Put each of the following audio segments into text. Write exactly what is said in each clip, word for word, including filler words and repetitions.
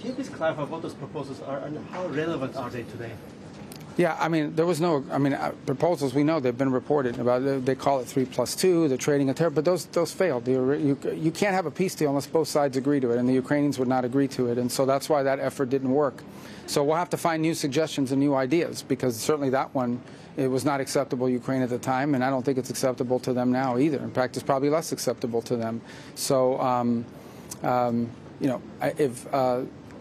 Can you please clarify what those proposals are and how relevant are they today? Yeah, I mean, there was no, I mean, uh, proposals, we know they've been reported about, they, they call it three plus two, the trading of terror, but those those failed. You, you, you can't have a peace deal unless both sides agree to it, and the Ukrainians would not agree to it, and so that's why that effort didn't work. So we'll have to find new suggestions and new ideas, because certainly that one, it was not acceptable to Ukraine at the time, and I don't think it's acceptable to them now either. In fact, it's probably less acceptable to them. So, um, um, you know, if... Uh,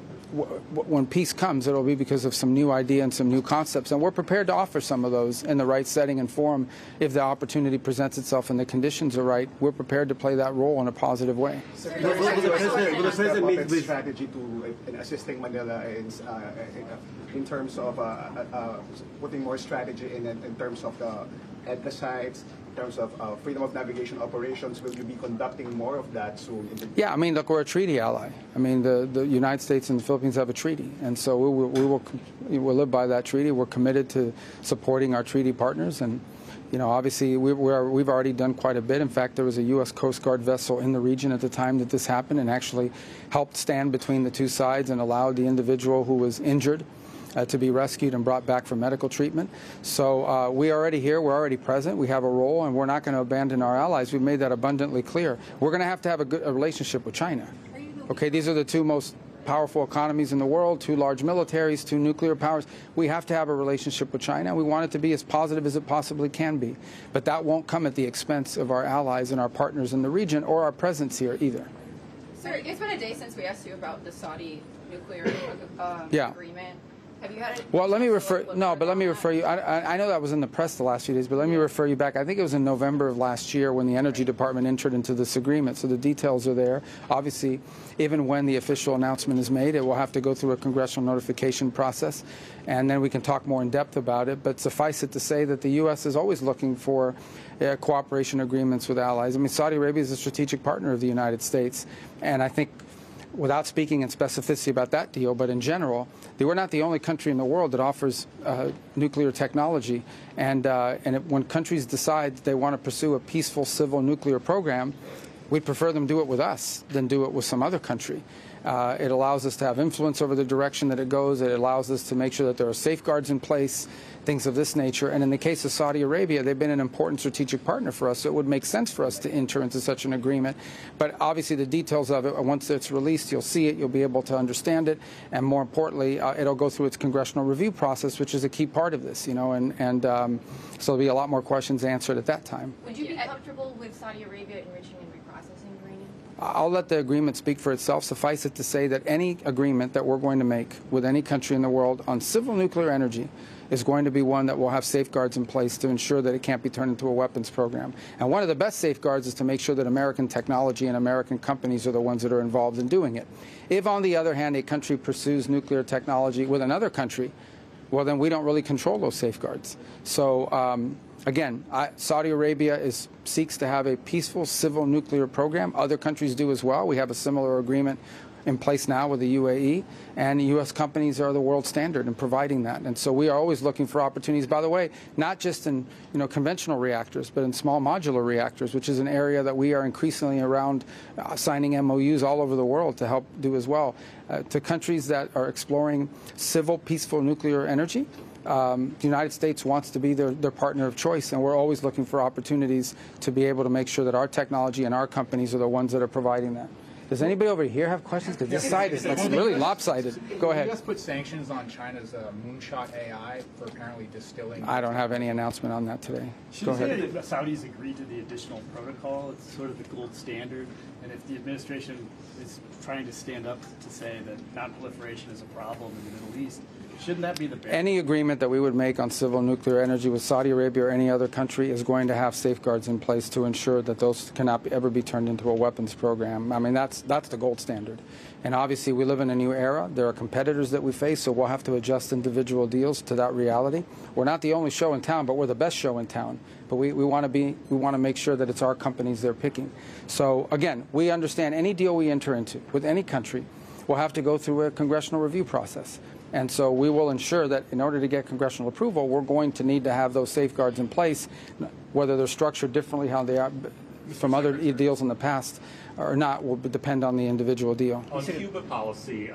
when peace comes, it'll be because of some new idea and some new concepts, and we're prepared to offer some of those in the right setting and form if the opportunity presents itself and the conditions are right. We're prepared to play that role in a positive way. So will, will, the president, will the president make this strategy to in assisting Manila in, uh, in, in terms of uh, uh, putting more strategy in in terms of the at the sites? In terms of uh, freedom of navigation operations, will you be conducting more of that soon? Yeah, I mean, look, we're a treaty ally. I mean, the, the United States and the Philippines have a treaty, and so we will, we will we will live by that treaty. We're committed to supporting our treaty partners, and you know, obviously, we, we're, we've already done quite a bit. In fact, there was a U S Coast Guard vessel in the region at the time that this happened, and actually helped stand between the two sides and allowed the individual who was injured Uh, to be rescued and brought back for medical treatment. So uh, we're already here, we're already present, we have a role, and we're not going to abandon our allies. We've made that abundantly clear. We're going to have to have a good a relationship with China. Okay, these are the two most powerful economies in the world, two large militaries, two nuclear powers. We have to have a relationship with China. We want it to be as positive as it possibly can be. But that won't come at the expense of our allies and our partners in the region or our presence here either. Sir, it's been a day since we asked you about the Saudi nuclear uh, yeah. agreement. Have you had it? Well, let me refer. No, but let me refer you. I, I know that was in the press the last few days, but let me refer you back. I think it was in November of last year when the Energy Department entered into this agreement. So the details are there. Obviously, even when the official announcement is made, it will have to go through a congressional notification process, and then we can talk more in depth about it. But suffice it to say that the U S is always looking for uh, cooperation agreements with allies. I mean, Saudi Arabia is a strategic partner of the United States, and I think, without speaking in specificity about that deal, but in general, they were not the only country in the world that offers uh, nuclear technology. And, uh, and it, when countries decide they want to pursue a peaceful civil nuclear program, we'd prefer them do it with us than do it with some other country. Uh, it allows us to have influence over the direction that it goes. It allows us to make sure that there are safeguards in place, things of this nature. And in the case of Saudi Arabia, they've been an important strategic partner for us, so it would make sense for us to enter into such an agreement. But obviously the details of it, once it's released, you'll see it, you'll be able to understand it, and more importantly, uh, it'll go through its congressional review process, which is a key part of this, you know, and, and um, so there'll be a lot more questions answered at that time. Would you be comfortable with Saudi Arabia enriching and reprocessing uranium? I'll let the agreement speak for itself. Suffice it to say that any agreement that we're going to make with any country in the world on civil nuclear energy is going to be one that will have safeguards in place to ensure that it can't be turned into a weapons program. And one of the best safeguards is to make sure that American technology and American companies are the ones that are involved in doing it. If, on the other hand, a country pursues nuclear technology with another country, well, then we don't really control those safeguards. So, um, again, I, Saudi Arabia is, seeks to have a peaceful civil nuclear program. Other countries do as well. We have a similar agreement in place now with the U A E, and U S companies are the world standard in providing that. And so we are always looking for opportunities, by the way, not just in you know conventional reactors, but in small modular reactors, which is an area that we are increasingly around uh, signing M O Us all over the world to help do as well. Uh, to countries that are exploring civil, peaceful nuclear energy, Um, the United States wants to be their, their partner of choice, and we're always looking for opportunities to be able to make sure that our technology and our companies are the ones that are providing that. Does anybody over here have questions? Because this side is like really lopsided. Go ahead. Did you guys put sanctions on China's uh, Moonshot A I for apparently distilling? I don't have any announcement on that today. Go ahead. Should the Saudis agree to the additional protocol? It's sort of the gold standard. And if the administration is trying to stand up to say that non-proliferation is a problem in the Middle East, shouldn't that be the barrier? Any agreement that we would make on civil nuclear energy with Saudi Arabia or any other country is going to have safeguards in place to ensure that those cannot be, ever be turned into a weapons program. I mean, that's that's the gold standard. And obviously, we live in a new era. There are competitors that we face, so we'll have to adjust individual deals to that reality. We're not the only show in town, but we're the best show in town. But we, we want to be, we want to make sure that it's our companies they're picking. So again, we understand any deal we enter into with any country will have to go through a congressional review process. And so we will ensure that in order to get congressional approval, we're going to need to have those safeguards in place, whether they're structured differently how they are from other deals in the past or not will depend on the individual deal. On Cuba policy,